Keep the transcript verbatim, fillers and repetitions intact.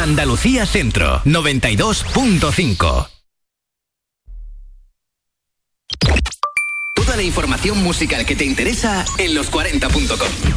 Andalucía Centro, noventa y dos punto cinco. Toda la información musical que te interesa en los cuarenta punto com.